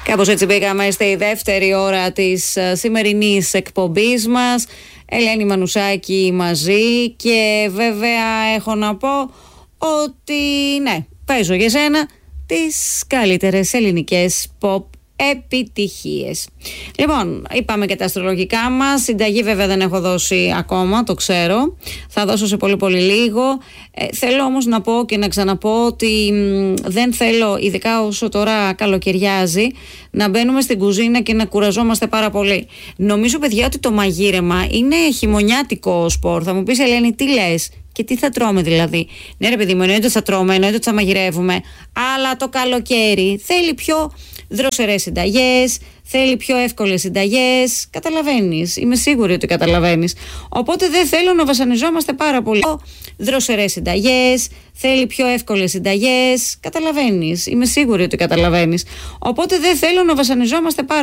Κάπως έτσι μπήκαμε στη δεύτερη ώρα της σημερινής εκπομπής μας. Ελένη Μανουσάκη μαζί και βέβαια έχω να πω ότι ναι, παίζω για σένα τις καλύτερες ελληνικές pop επιτυχίες. Λοιπόν, είπαμε και τα αστρολογικά μας. Συνταγή βέβαια δεν έχω δώσει ακόμα, το ξέρω. Θα δώσω σε πολύ πολύ λίγο. Θέλω όμως να πω και να ξαναπώ ότι δεν θέλω, ειδικά όσο τώρα καλοκαιριάζει, να μπαίνουμε στην κουζίνα και να κουραζόμαστε πάρα πολύ. Νομίζω, παιδιά, ότι το μαγείρεμα είναι χειμωνιάτικο σπορ. Θα μου πεις, Ελένη, τι λες? Και τι θα τρώμε δηλαδή? Ναι, ρε παιδί μου, εννοείται ότι θα τρώμε, εννοείται ότι θα μαγειρεύουμε. Αλλά το καλοκαίρι θέλει πιο δροσερές συνταγές, θέλει πιο εύκολες συνταγές. Καταλαβαίνεις, είμαι σίγουρη ότι καταλαβαίνεις. Οπότε δεν θέλω να βασανιζόμαστε πάρα πολύ. Δροσερές συνταγές, θέλει πιο εύκολες συνταγές. Καταλαβαίνεις, είμαι σίγουρη ότι καταλαβαίνεις. Οπότε δεν θέλω να βασανιζόμαστε πάρα